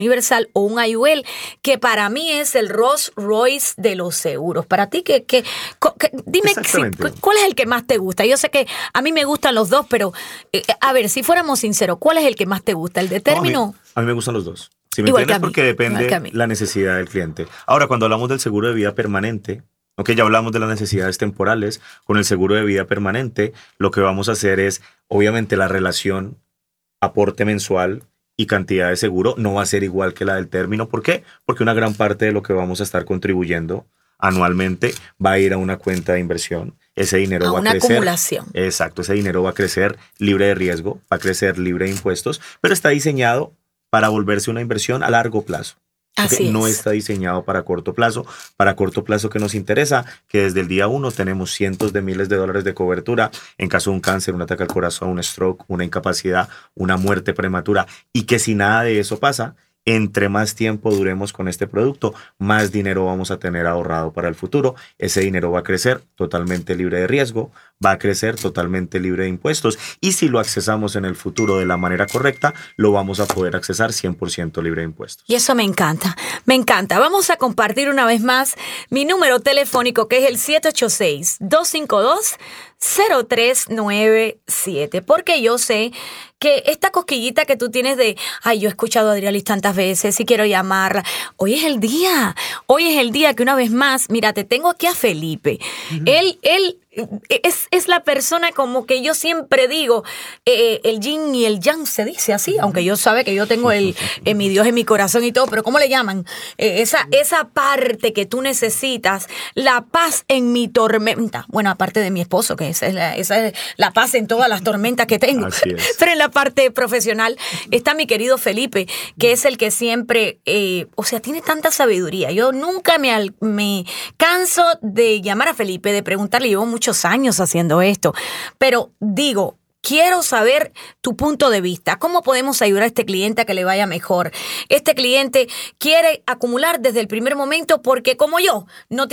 Universal o un IUL, que para mí es el Rolls Royce de los seguros. Para ti, dime cuál es el que más te gusta. Yo sé que a mí me gustan los dos, pero a ver, si fuéramos sinceros, ¿cuál es el que más te gusta? ¿El de término? No, a mí me gustan los dos. Si me entiendes, porque depende la necesidad del cliente. Ahora, cuando hablamos del seguro de vida permanente, ya hablamos de las necesidades temporales, con el seguro de vida permanente, lo que vamos a hacer es, obviamente, la relación aporte mensual y cantidad de seguro no va a ser igual que la del término. ¿Por qué? Porque una gran parte de lo que vamos a estar contribuyendo anualmente va a ir a una cuenta de inversión. Ese dinero va a crecer. Una acumulación. Exacto, ese dinero va a crecer libre de riesgo, va a crecer libre de impuestos, pero está diseñado para volverse una inversión a largo plazo. Así es. No está diseñado para corto plazo. Para corto plazo, ¿qué nos interesa? Que desde el día 1 tenemos cientos de miles de dólares de cobertura en caso de un cáncer, un ataque al corazón, un stroke, una incapacidad, una muerte prematura, y que si nada de eso pasa, entre más tiempo duremos con este producto, más dinero vamos a tener ahorrado para el futuro. Ese dinero va a crecer totalmente libre de riesgo, va a crecer totalmente libre de impuestos, y si lo accesamos en el futuro de la manera correcta, lo vamos a poder accesar 100% libre de impuestos. Y eso me encanta, me encanta. Vamos a compartir una vez más mi número telefónico, que es el 786-252-0397, porque yo sé que esta cosquillita que tú tienes de, yo he escuchado a Adrialis tantas veces y quiero llamarla. Hoy es el día que una vez más, mira, te tengo aquí a Felipe. Uh-huh. Él es la persona, como que yo siempre digo, el yin y el yang se dice así, aunque yo sabe que yo tengo mi Dios en mi corazón y todo, pero ¿cómo le llaman? Esa parte que tú necesitas, la paz en mi tormenta. Bueno, aparte de mi esposo, que esa es la paz en todas las tormentas que tengo. Así es. Pero en la parte profesional está mi querido Felipe, que es el que siempre, tiene tanta sabiduría. Yo nunca me canso de llamar a Felipe, de preguntarle. Llevo muchos años haciendo esto, pero digo, quiero saber tu punto de vista. ¿Cómo podemos ayudar a este cliente a que le vaya mejor? Este cliente quiere acumular desde el primer momento porque como yo,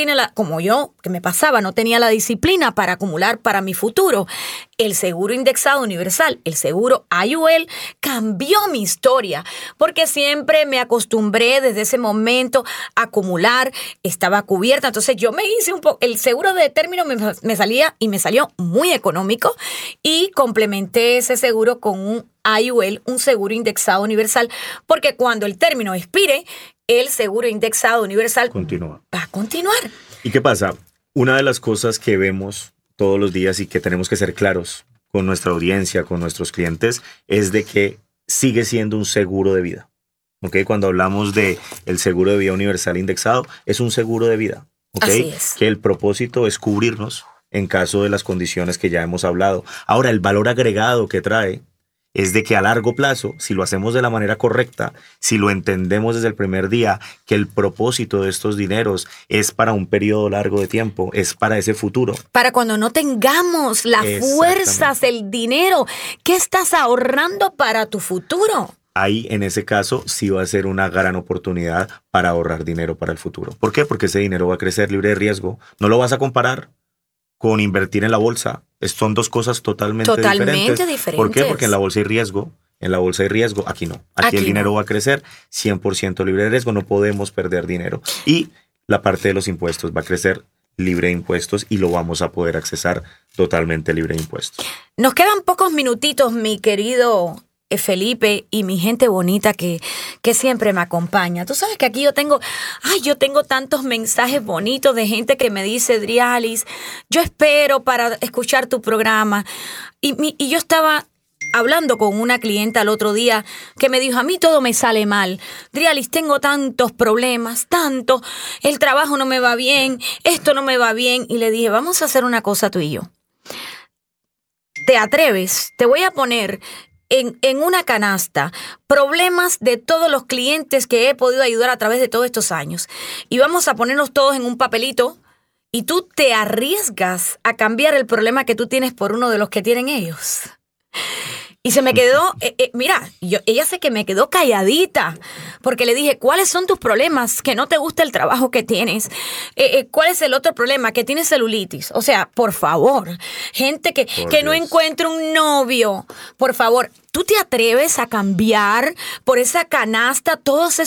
que me pasaba, no tenía la disciplina para acumular para mi futuro. El seguro indexado universal, el seguro IUL, cambió mi historia porque siempre me acostumbré desde ese momento a acumular, estaba cubierta. Entonces yo me hice el seguro de término me salió muy económico, y complementé ese seguro con un IUL, un seguro indexado universal, porque cuando el término expire, el seguro indexado universal va a continuar. ¿Y qué pasa? Una de las cosas que vemos todos los días y que tenemos que ser claros con nuestra audiencia, con nuestros clientes, es de que sigue siendo un seguro de vida. ¿Okay? Cuando hablamos de el seguro de vida universal indexado, es un seguro de vida. ¿Okay? Así es. Que el propósito es cubrirnos en caso de las condiciones que ya hemos hablado. Ahora, el valor agregado que trae es de que a largo plazo, si lo hacemos de la manera correcta, si lo entendemos desde el primer día, que el propósito de estos dineros es para un periodo largo de tiempo, es para ese futuro. Para cuando no tengamos las fuerzas, el dinero, ¿qué estás ahorrando para tu futuro? Ahí, en ese caso, sí va a ser una gran oportunidad para ahorrar dinero para el futuro. ¿Por qué? Porque ese dinero va a crecer libre de riesgo. No lo vas a comparar con invertir en la bolsa. Son dos cosas totalmente diferentes. ¿Por qué? Porque en la bolsa hay riesgo. Aquí no. Aquí el dinero va a crecer 100% libre de riesgo. No podemos perder dinero. Y la parte de los impuestos va a crecer libre de impuestos y lo vamos a poder accesar totalmente libre de impuestos. Nos quedan pocos minutitos, mi querido Felipe, y mi gente bonita que siempre me acompaña. Tú sabes que aquí yo tengo tantos mensajes bonitos de gente que me dice, Adrialis, yo espero para escuchar tu programa. Y yo estaba hablando con una clienta el otro día que me dijo, a mí todo me sale mal. Adrialis, tengo tantos problemas, el trabajo no me va bien, esto no me va bien. Y le dije, vamos a hacer una cosa tú y yo. ¿Te atreves? Te voy a poner en una canasta problemas de todos los clientes que he podido ayudar a través de todos estos años. Y vamos a ponerlos todos en un papelito, y tú te arriesgas a cambiar el problema que tú tienes por uno de los que tienen ellos. Y se me quedó, mira, ella sé que me quedó calladita, porque le dije, ¿cuáles son tus problemas? Que no te gusta el trabajo que tienes. ¿Cuál es el otro problema? Que tienes celulitis. O sea, por favor, gente que no encuentra un novio, por favor. ¿Tú te atreves a cambiar por esa canasta todos